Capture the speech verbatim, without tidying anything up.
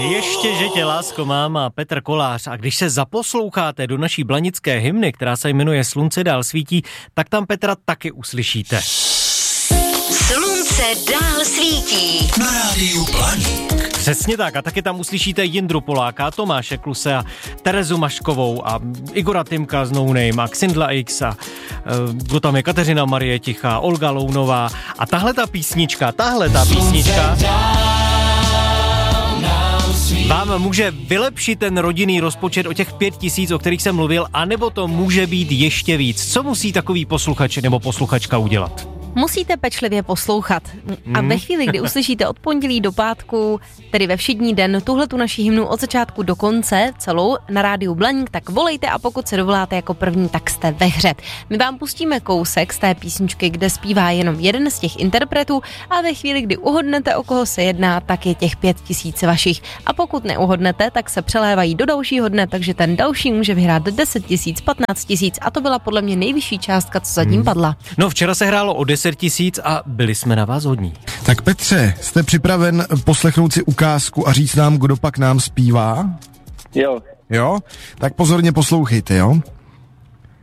Ještě, že tě lásko mám a Petr Kolář. A když se zaposloucháte do naší blanické hymny, která se jmenuje Slunce dál svítí, tak tam Petra taky uslyšíte. Slunce dál svítí. Na rádiu Blaník. Přesně tak, a taky tam uslyšíte Jindru Poláka, Tomáše Kluse a Terezu Maškovou a Igora Tymka z No Name a Xindla X a kdo tam je, Kateřina Marie Tichá, Olga Lounová a tahle ta písnička, tahle ta písnička vám může vylepšit ten rodinný rozpočet o těch pět tisíc, o kterých jsem mluvil, anebo to může být ještě víc. Co musí takový posluchač nebo posluchačka udělat? Musíte pečlivě poslouchat. A ve chvíli, kdy uslyšíte od pondělí do pátku, tedy ve všední den, tuhle tu naši hymnu od začátku do konce, celou na rádiu Blaník, tak volejte a pokud se dovoláte jako první, tak jste ve hře. My vám pustíme kousek z té písničky, kde zpívá jenom jeden z těch interpretů a ve chvíli, kdy uhodnete, o koho se jedná, tak je těch pět tisíc vašich. A pokud neuhodnete, tak se přelévají do dalšího dne, takže ten další může vyhrát deset tisíc, patnáct tisíc a to byla podle mě nejvyšší částka, co zatím hmm. padla. No včera se hrálo o deset tisíc a byli jsme na vás hodní. Tak Petře, jste připraven poslechnout si ukázku a říct nám, kdo pak nám zpívá? Jo. Jo? Tak pozorně poslouchejte, jo?